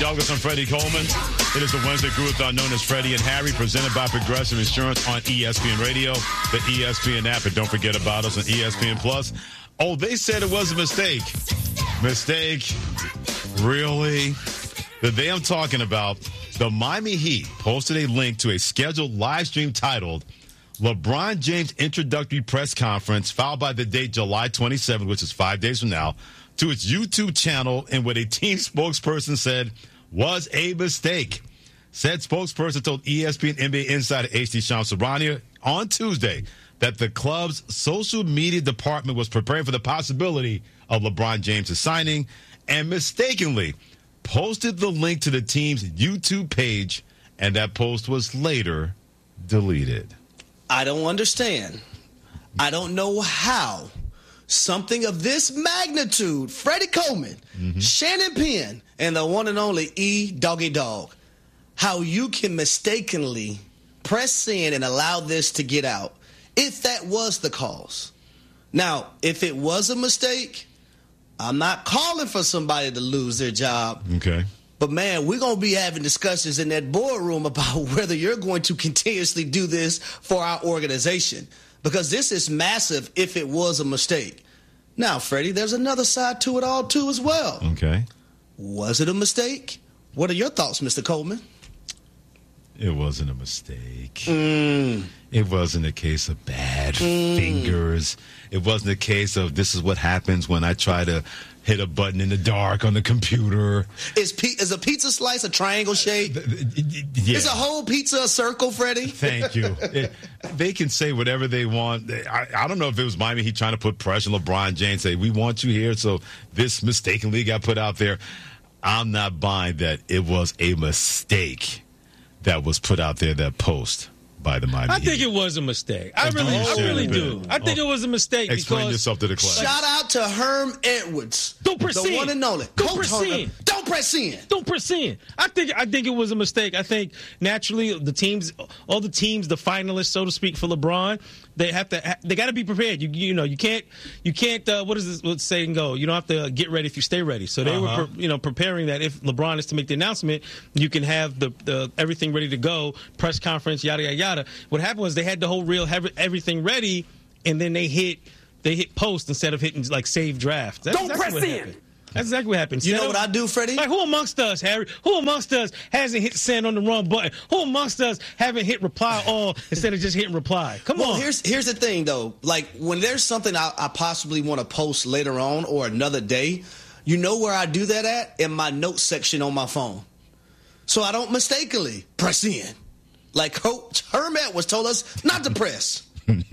Douglas and Freddie Coleman. It is the Wednesday Groove-Thon known as Freddie and Harry, presented by Progressive Insurance on ESPN Radio, the ESPN app, and don't forget about us on ESPN Plus. Oh, they said it was a mistake. Mistake? Really? The day I'm talking about, the Miami Heat posted a link to a scheduled live stream titled LeBron James Introductory Press Conference, followed by the date July 27th, which is 5 days from now, to its YouTube channel, and what a team spokesperson said was a mistake. Said spokesperson told ESPN NBA insider HD Shams Charania on Tuesday that the club's social media department was preparing for the possibility of LeBron James' signing and mistakenly posted the link to the team's YouTube page, and that post was later deleted. I don't understand. I don't know how something of this magnitude, Freddie Coleman, Shannon Penn, and the one and only E. Doggy Dog, how you can mistakenly press in and allow this to get out, if that was the cause. Now, if it was a mistake, I'm not calling for somebody to lose their job. Okay. But, man, we're going to be having discussions in that boardroom about whether you're going to continuously do this for our organization. Because this is massive if it was a mistake. Now, Freddie, there's another side to it all, too, as well. Okay. Was it a mistake? What are your thoughts, Mr. Coleman? It wasn't a mistake. It wasn't a case of bad fingers. It wasn't a case of this is what happens when I try to hit a button in the dark on the computer. Is a pizza slice a triangle shape? Yeah. Is a whole pizza a circle, Freddie? Thank you. They can say whatever they want. I don't know if it was Miami Heat trying to put pressure on LeBron James, say, we want you here, so this mistakenly got put out there. I'm not buying that it was a mistake that was put out there, that post by the Miami Heat. I think it was a mistake. I really do. I think it was a mistake. Explain yourself to the class. Shout out to Herm Edwards. Don't press in. The one and only. Don't press in. Don't press in. Don't press in. I think it was a mistake. I think naturally all the teams, the finalists, so to speak, for LeBron, they got to be prepared. You can't. What does this saying go? You don't have to get ready if you stay ready. So they were preparing that if LeBron is to make the announcement, you can have the everything ready to go, press conference, yada yada yada. What happened was they had the whole everything ready, and then they hit post instead of hitting like save draft. Don't press in. That's exactly what happened. You know what I do, Freddie? Like, who amongst us, Harry? Who amongst us hasn't hit send on the wrong button? Who amongst us haven't hit reply all instead of just hitting reply? Come on. Here's the thing, though. Like, when there's something I possibly want to post later on or another day, you know where I do that at? In my notes section on my phone. So I don't mistakenly press in. Like Coach Hermet was told us not to press.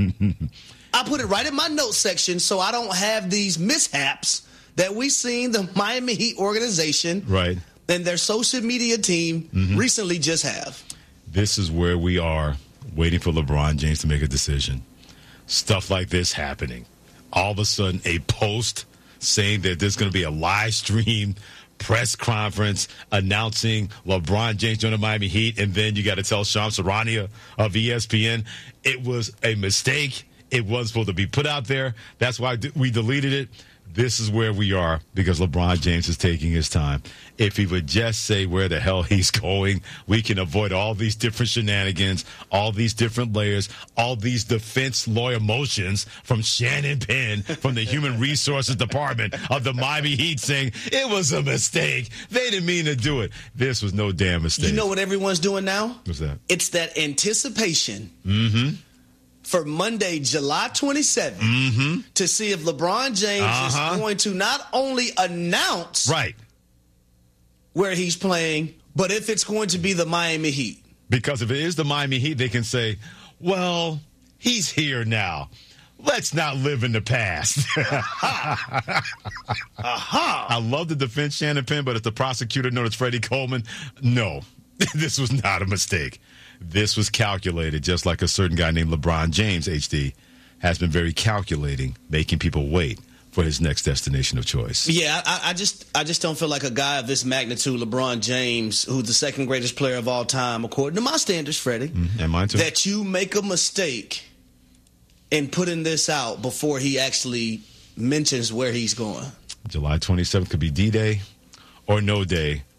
I put it right in my notes section so I don't have these mishaps that we've seen the Miami Heat organization and their social media team recently just have. This is where we are waiting for LeBron James to make a decision. Stuff like this happening. All of a sudden, a post saying that there's going to be a live stream press conference announcing LeBron James joining the Miami Heat, and then you got to tell Shams Charania of ESPN it was a mistake. It wasn't supposed to be put out there. That's why we deleted it. This is where we are because LeBron James is taking his time. If he would just say where the hell he's going, we can avoid all these different shenanigans, all these different layers, all these defense lawyer motions from Shannon Penn, from the Human Resources Department of the Miami Heat saying it was a mistake. They didn't mean to do it. This was no damn mistake. You know what everyone's doing now? What's that? It's that anticipation. For Monday, July 27th, to see if LeBron James is going to not only announce where he's playing, but if it's going to be the Miami Heat. Because if it is the Miami Heat, they can say, well, he's here now. Let's not live in the past. I love the defense, Shannon Penn, but if the prosecutor knows it's Freddie Coleman, no, this was not a mistake. This was calculated, just like a certain guy named LeBron James, HD, has been very calculating, making people wait for his next destination of choice. Yeah, I just don't feel like a guy of this magnitude, LeBron James, who's the second greatest player of all time, according to my standards, Freddie, and mine too, that you make a mistake in putting this out before he actually mentions where he's going. July 27th could be D-Day or no day,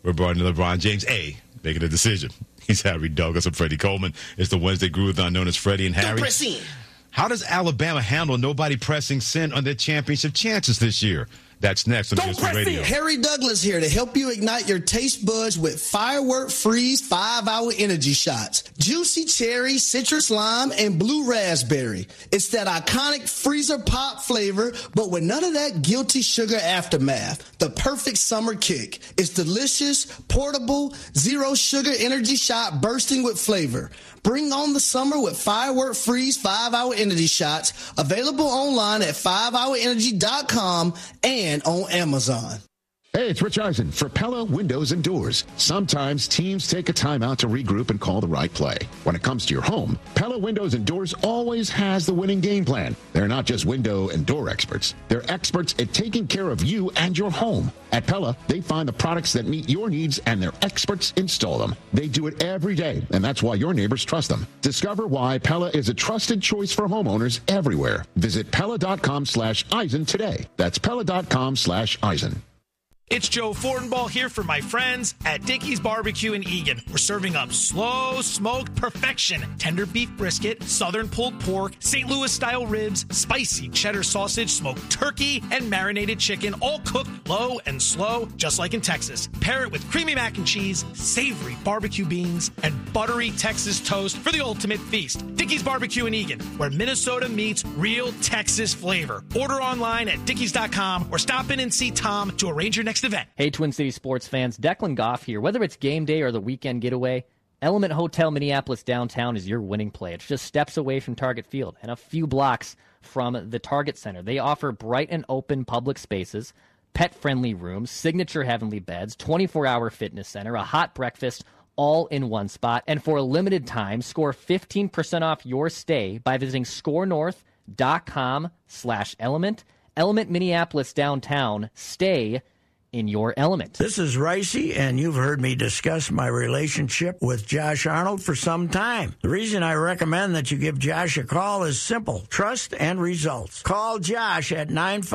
We're brought into LeBron James A, making a decision. He's Harry Douglas and Freddie Coleman. It's the Wednesday Groovathon known as Freddie and Harry. Don't press in. How does Alabama handle nobody pressing sin on their championship chances this year? That's next on ESPN Radio. Harry Douglas here to help you ignite your taste buds with Firework Freeze 5-Hour Energy Shots. Juicy cherry, citrus lime, and blue raspberry. It's that iconic freezer pop flavor, but with none of that guilty sugar aftermath. The perfect summer kick. It's delicious, portable, zero sugar energy shot bursting with flavor. Bring on the summer with Firework Freeze 5-Hour Energy Shots. Available online at 5hourenergy.com and on Amazon. Hey, it's Rich Eisen for Pella Windows and Doors. Sometimes teams take a timeout to regroup and call the right play. When it comes to your home, Pella Windows and Doors always has the winning game plan. They're not just window and door experts. They're experts at taking care of you and your home. At Pella, they find the products that meet your needs and their experts install them. They do it every day, and that's why your neighbors trust them. Discover why Pella is a trusted choice for homeowners everywhere. Visit Pella.com/Eisen today. That's Pella.com/Eisen. It's Joe Fortenbaugh here for my friends at Dickey's Barbecue in Eagan. We're serving up slow smoked perfection. Tender beef brisket, southern pulled pork, St. Louis style ribs, spicy cheddar sausage, smoked turkey, and marinated chicken, all cooked low and slow, just like in Texas. Pair it with creamy mac and cheese, savory barbecue beans, and buttery Texas toast for the ultimate feast. Dickey's Barbecue in Eagan, where Minnesota meets real Texas flavor. Order online at dickeys.com or stop in and see Tom to arrange your next event. Hey, Twin Cities sports fans, Declan Goff here. Whether it's game day or the weekend getaway, Element Hotel Minneapolis downtown is your winning play. It's just steps away from Target Field and a few blocks from the Target Center. They offer bright and open public spaces, pet-friendly rooms, signature heavenly beds, 24-hour fitness center, a hot breakfast, all in one spot. And for a limited time, score 15% off your stay by visiting scorenorth.com/element. Element Minneapolis downtown. Stay in your element. This is Ricey, and you've heard me discuss my relationship with Josh Arnold for some time. The reason I recommend that you give Josh a call is simple: trust and results. Call Josh at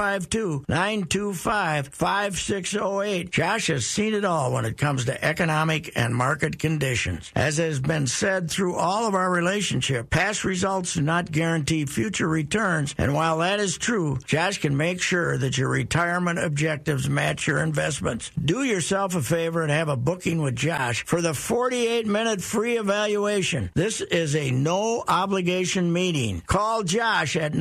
952-925-5608. Josh has seen it all when it comes to economic and market conditions. As has been said through all of our relationship, past results do not guarantee future returns, and while that is true, Josh can make sure that your retirement objectives match your investments. Do yourself a favor and have a booking with Josh for the 48-minute free evaluation. This is a no-obligation meeting. Call Josh at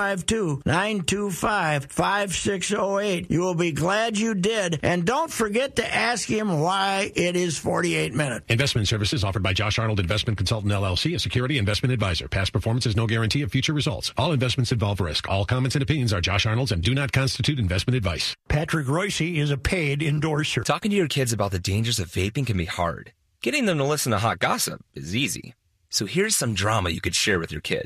952-925-5608. You will be glad you did, and don't forget to ask him why it is 48 minutes. Investment services offered by Josh Arnold Investment Consultant LLC, a security investment advisor. Past performance is no guarantee of future results. All investments involve risk. All comments and opinions are Josh Arnold's and do not constitute investment advice. Patrick Royce is a paid endorser. Talking to your kids about the dangers of vaping can be hard. Getting them to listen to hot gossip is easy. So here's some drama you could share with your kid.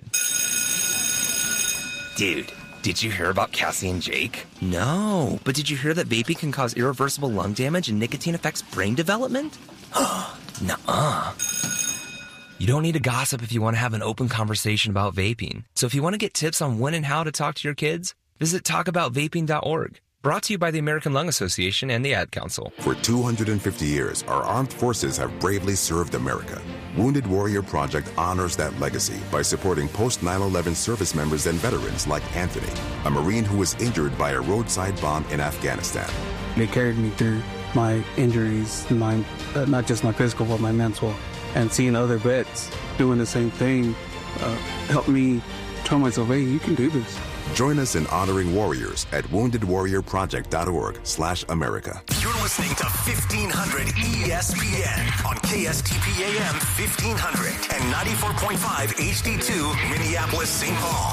Dude, did you hear about Cassie and Jake? No, but did you hear that vaping can cause irreversible lung damage and nicotine affects brain development? Nuh-uh. You don't need to gossip if you want to have an open conversation about vaping. So if you want to get tips on when and how to talk to your kids, visit talkaboutvaping.org. Brought to you by the American Lung Association and the Ad Council. For 250 years, our armed forces have bravely served America. Wounded Warrior Project honors that legacy by supporting post-9/11 service members and veterans like Anthony, a Marine who was injured by a roadside bomb in Afghanistan. They carried me through my injuries, not just my physical, but my mental. And seeing other vets doing the same thing helped me tell myself, hey, you can do this. Join us in honoring warriors at woundedwarriorproject.org/America. You're listening to 1500 ESPN on KSTP AM 1500 and 94.5 HD2 Minneapolis, St. Paul.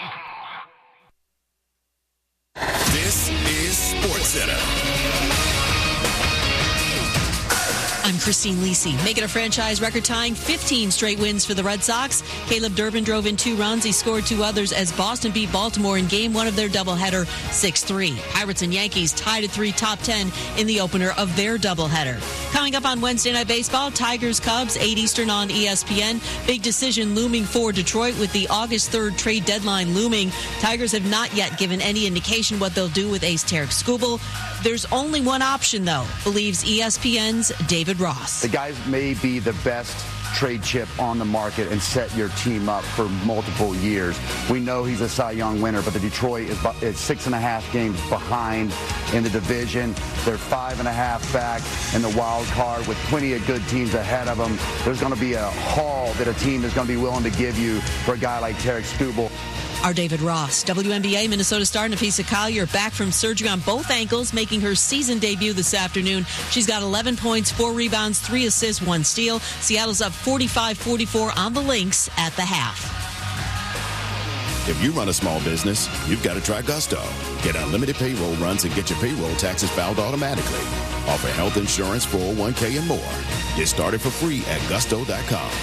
This is SportsCenter. I'm Christine Lisi. Making a franchise record-tying 15 straight wins for the Red Sox. Caleb Durbin drove in 2 runs. He scored 2 others as Boston beat Baltimore in Game 1 of their doubleheader 6-3. Pirates and Yankees tied at 3 top 10 in the opener of their doubleheader. Coming up on Wednesday Night Baseball, Tigers-Cubs, 8 Eastern on ESPN. Big decision looming for Detroit with the August 3rd trade deadline looming. Tigers have not yet given any indication what they'll do with ace Tarik Skubal. There's only one option, though, believes ESPN's David Ross. The guys may be the best trade chip on the market and set your team up for multiple years. We know he's a Cy Young winner, but the Detroit is 6.5 games behind in the division. They're 5.5 back in the wild card with plenty of good teams ahead of them. There's going to be a haul that a team is going to be willing to give you for a guy like Tarek Skubal. Our David Ross. WNBA Minnesota star Napheesa Collier back from surgery on both ankles, making her season debut this afternoon. She's got 11 points, 4 rebounds, 3 assists, 1 steal. Seattle's up 45-44 on the Lynx at the half. If you run a small business, you've got to try Gusto. Get unlimited payroll runs and get your payroll taxes filed automatically. Offer health insurance, 401k, and more. Get started for free at gusto.com.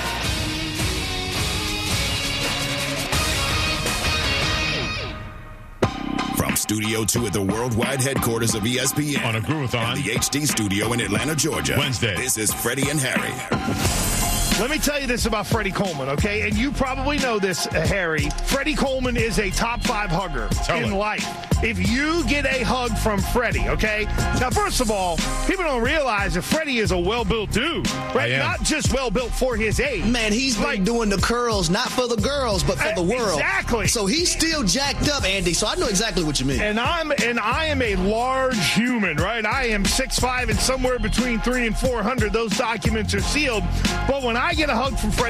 From Studio 2 at the worldwide headquarters of ESPN. On a Groovathon. And the HD studio in Atlanta, Georgia. Wednesday. This is Freddie and Harry. Let me tell you this about Freddie Coleman, okay? And you probably know this, Harry. Freddie Coleman is a top 5 hugger in life. If you get a hug from Freddie, okay? Now, first of all, people don't realize that Freddie is a well-built dude, right? Not just well-built for his age. Man, he's been doing the curls, not for the girls, but for the world. Exactly. So he's still jacked up, Andy, so I know exactly what you mean. And I am a large human, right? I am 6'5" and somewhere between 300 and 400. Those documents are sealed. But when I get a hug from Freddie